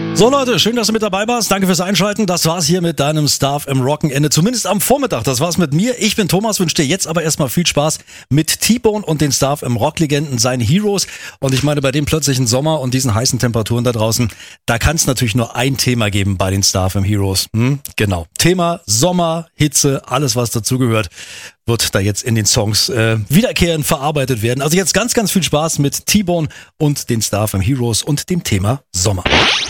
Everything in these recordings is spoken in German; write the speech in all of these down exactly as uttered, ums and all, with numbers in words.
So Leute, schön, dass du mit dabei warst. Danke fürs Einschalten. Das war's hier mit deinem Star F M Rockenende. Zumindest am Vormittag. Das war's mit mir. Ich bin Thomas, wünsche dir jetzt aber erstmal viel Spaß mit T-Bone und den Star F M Rocklegenden, seinen Heroes. Und ich meine, bei dem plötzlichen Sommer und diesen heißen Temperaturen da draußen, da kann es natürlich nur ein Thema geben bei den Star F M Heroes. Hm? Genau. Thema Sommer, Hitze, alles was dazugehört, wird da jetzt in den Songs äh, wiederkehrend verarbeitet werden. Also jetzt ganz, ganz viel Spaß mit T-Bone und den Star F M Heroes und dem Thema Sommer.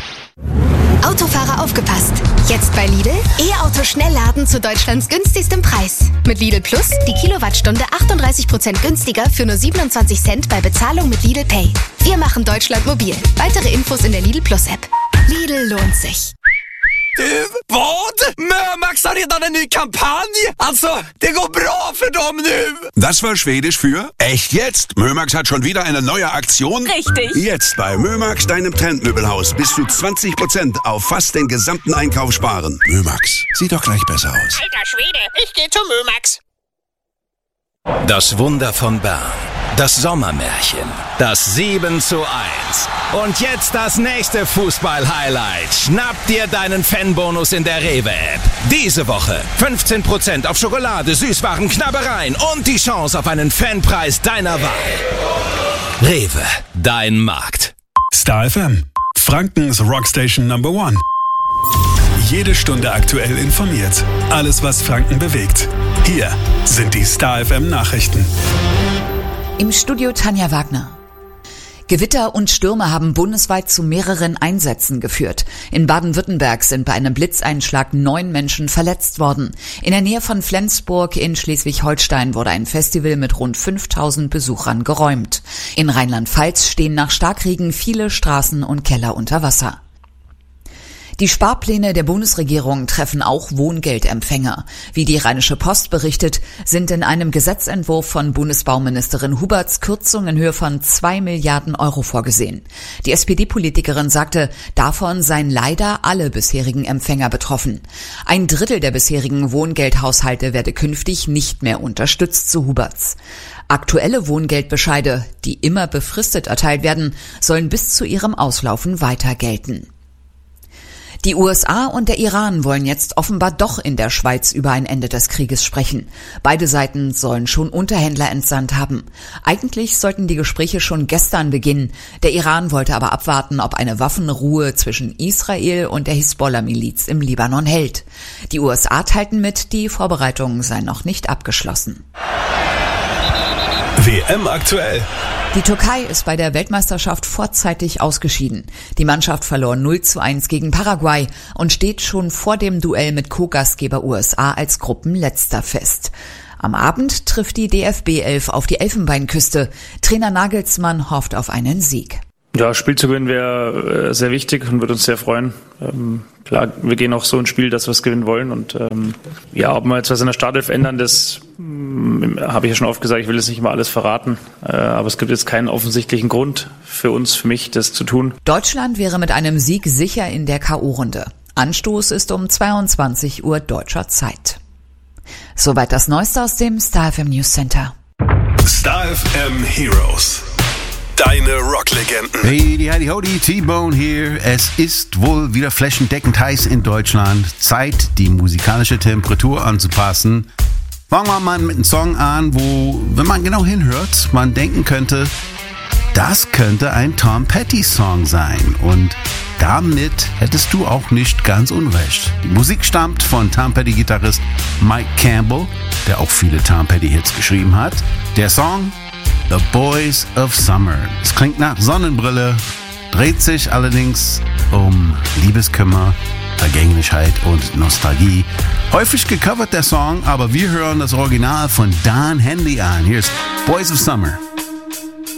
Autofahrer aufgepasst! Jetzt bei Lidl E-Auto Schnellladen zu Deutschlands günstigstem Preis. Mit Lidl Plus die Kilowattstunde achtunddreißig Prozent günstiger für nur siebenundzwanzig Cent bei Bezahlung mit Lidl Pay. Wir machen Deutschland mobil. Weitere Infos in der Lidl Plus App. Lidl lohnt sich. Du, vad? Mömax har redan en ny kampanj! Alltså, det går bra för dem nu! Das war Schwedisch für echt jetzt. Mömax hat schon wieder eine neue Aktion. Richtig. Jetzt bei Mömax, deinem Trendmöbelhaus, bis zu zwanzig Prozent auf fast den gesamten Einkauf sparen. Mömax, sieht doch gleich besser aus. Alter Schwede, ich geh zu Mömax. Das Wunder von Bern. Das Sommermärchen. Das sieben zu eins. Und jetzt das nächste Fußball-Highlight. Schnapp dir deinen Fanbonus in der Rewe-App. Diese Woche fünfzehn Prozent auf Schokolade, Süßwaren, Knabbereien und die Chance auf einen Fanpreis deiner Wahl. Rewe, dein Markt. Star F M, Frankens Rockstation Number One. Jede Stunde aktuell informiert. Alles, was Franken bewegt. Hier sind die Star F M Nachrichten. Im Studio Tanja Wagner. Gewitter und Stürme haben bundesweit zu mehreren Einsätzen geführt. In Baden-Württemberg sind bei einem Blitzeinschlag neun Menschen verletzt worden. In der Nähe von Flensburg in Schleswig-Holstein wurde ein Festival mit rund fünftausend Besuchern geräumt. In Rheinland-Pfalz stehen nach Starkregen viele Straßen und Keller unter Wasser. Die Sparpläne der Bundesregierung treffen auch Wohngeldempfänger. Wie die Rheinische Post berichtet, sind in einem Gesetzentwurf von Bundesbauministerin Huberts Kürzungen in Höhe von zwei Milliarden Euro vorgesehen. Die S P D-Politikerin sagte, davon seien leider alle bisherigen Empfänger betroffen. Ein Drittel der bisherigen Wohngeldhaushalte werde künftig nicht mehr unterstützt, so Huberts. Aktuelle Wohngeldbescheide, die immer befristet erteilt werden, sollen bis zu ihrem Auslaufen weiter gelten. Die U S A und der Iran wollen jetzt offenbar doch in der Schweiz über ein Ende des Krieges sprechen. Beide Seiten sollen schon Unterhändler entsandt haben. Eigentlich sollten die Gespräche schon gestern beginnen. Der Iran wollte aber abwarten, ob eine Waffenruhe zwischen Israel und der Hisbollah-Miliz im Libanon hält. Die U S A teilten mit, die Vorbereitungen seien noch nicht abgeschlossen. W M aktuell. Die Türkei ist bei der Weltmeisterschaft vorzeitig ausgeschieden. Die Mannschaft verlor null zu eins gegen Paraguay und steht schon vor dem Duell mit Co-Gastgeber U S A als Gruppenletzter fest. Am Abend trifft die D F B elf auf die Elfenbeinküste. Trainer Nagelsmann hofft auf einen Sieg. Ja, Spiel zu gewinnen wäre sehr wichtig und würde uns sehr freuen. Ähm, klar, wir gehen auch so ins Spiel, dass wir es gewinnen wollen. Und ähm, ja, ob wir jetzt was in der Startelf ändern, das ähm, habe ich ja schon oft gesagt, ich will jetzt nicht immer alles verraten. Äh, aber es gibt jetzt keinen offensichtlichen Grund für uns, für mich, das zu tun. Deutschland wäre mit einem Sieg sicher in der K O-Runde. Anstoß ist um zweiundzwanzig Uhr deutscher Zeit. Soweit das Neueste aus dem Star F M News Center. Star F M Heroes. Deine Rocklegenden. Hey, die Heidi Hodi, T-Bone hier. Es ist wohl wieder flächendeckend heiß in Deutschland. Zeit, die musikalische Temperatur anzupassen. Fangen wir mal mit einem Song an, wo, wenn man genau hinhört, man denken könnte, das könnte ein Tom Petty-Song sein. Und damit hättest du auch nicht ganz unrecht. Die Musik stammt von Tom Petty-Gitarrist Mike Campbell, der auch viele Tom Petty-Hits geschrieben hat. Der Song The Boys of Summer. Es klingt nach Sonnenbrille, dreht sich allerdings um Liebeskümmer, Vergänglichkeit und Nostalgie. Häufig gecovert der Song, aber wir hören das Original von Don Henley an. Hier ist Boys of Summer.